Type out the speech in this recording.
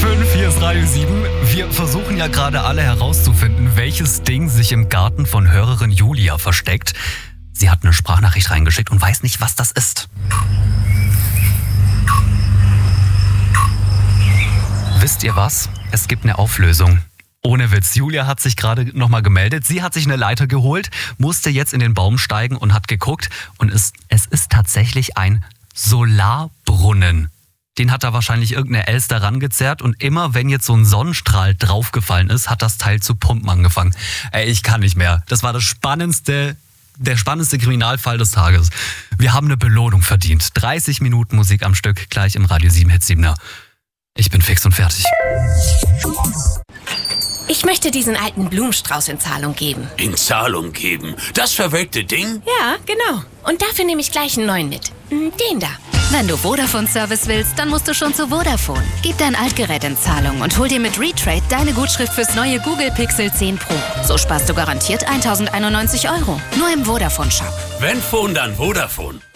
8.05 hier ist Radio 7. Wir versuchen ja gerade alle herauszufinden, welches Ding sich im Garten von Hörerin Julia versteckt. Sie hat eine Sprachnachricht reingeschickt und weiß nicht, was das ist. Wisst ihr was? Es gibt eine Auflösung. Ohne Witz, Julia hat sich gerade nochmal gemeldet. Sie hat sich eine Leiter geholt, musste jetzt in den Baum steigen und hat geguckt. Und es ist tatsächlich ein Solarbrunnen. Den hat da wahrscheinlich irgendeine Elster rangezerrt. Und immer wenn jetzt so ein Sonnenstrahl draufgefallen ist, hat das Teil zu pumpen angefangen. Ey, ich kann nicht mehr. Das war der spannendste Kriminalfall des Tages. Wir haben eine Belohnung verdient. 30 Minuten Musik am Stück, gleich im Radio 7 Hit 7er. Ich bin fix und fertig. Ich möchte diesen alten Blumenstrauß in Zahlung geben. In Zahlung geben? Das verwelkte Ding? Ja, genau. Und dafür nehme ich gleich einen neuen mit. Den da. Wenn du Vodafone-Service willst, dann musst du schon zu Vodafone. Gib dein Altgerät in Zahlung und hol dir mit Retrade deine Gutschrift fürs neue Google Pixel 10 Pro. So sparst du garantiert 1.091 €. Nur im Vodafone-Shop. Wenn Phone, dann Vodafone.